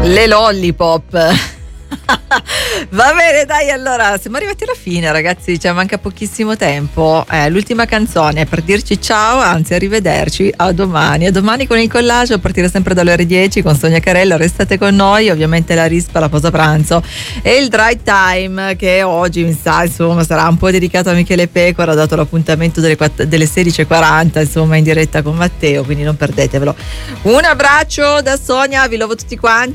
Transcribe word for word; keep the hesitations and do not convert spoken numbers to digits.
Le Lollipop. Va bene, dai, allora siamo arrivati alla fine, ragazzi, cioè manca pochissimo tempo. Eh, l'ultima canzone per dirci ciao, anzi arrivederci, a domani. A domani con il collage a partire sempre dalle ore dieci con Sonia Carella. Restate con noi, ovviamente la rispa, la pausa pranzo e il dry time, che oggi mi sa insomma sarà un po' dedicato a Michele Pecora, dato l'appuntamento delle, delle sedici e quaranta insomma in diretta con Matteo, quindi non perdetevelo. Un abbraccio da Sonia, vi lovo tutti quanti.